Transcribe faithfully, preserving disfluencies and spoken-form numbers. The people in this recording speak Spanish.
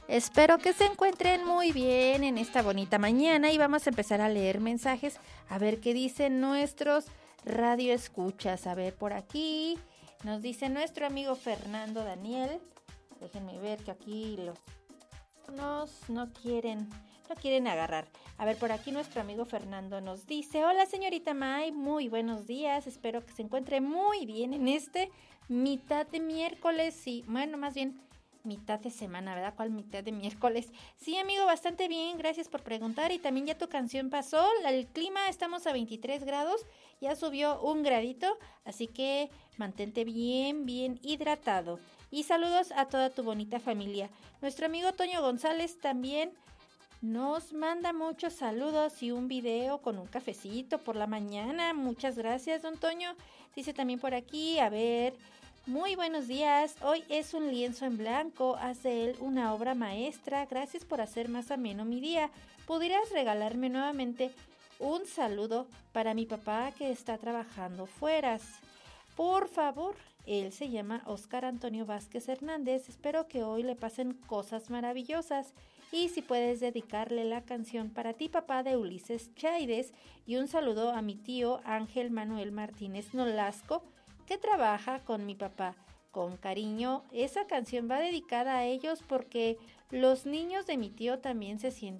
Espero que se encuentren muy bien en esta bonita mañana y vamos a empezar a leer mensajes, a ver qué dicen nuestros radioescuchas. A ver, por aquí nos dice nuestro amigo Fernando Daniel. Déjenme ver que aquí los nos no quieren, no quieren agarrar. A ver, por aquí nuestro amigo Fernando nos dice: hola señorita May, muy buenos días, espero que se encuentre muy bien en este mitad de miércoles, sí, bueno, más bien mitad de semana, ¿verdad? ¿Cuál mitad de miércoles? Sí, amigo, bastante bien, gracias por preguntar. Y también ya tu canción pasó, el clima, estamos a veintitrés grados, ya subió un gradito, así que mantente bien, bien hidratado. Y saludos a toda tu bonita familia. Nuestro amigo Toño González también nos manda muchos saludos y un video con un cafecito por la mañana. Muchas gracias, don Toño. Dice también por aquí, a ver, muy buenos días. Hoy es un lienzo en blanco, hace él una obra maestra. Gracias por hacer más ameno mi día. ¿Pudieras regalarme nuevamente un saludo para mi papá que está trabajando fuera? Por favor. Él se llama Óscar Antonio Vázquez Hernández. Espero que hoy le pasen cosas maravillosas. Y si puedes dedicarle la canción para ti, papá, de Ulises Chaides. Y un saludo a mi tío Ángel Manuel Martínez Nolasco, que trabaja con mi papá. Con cariño, esa canción va dedicada a ellos porque los niños de mi tío también se sienten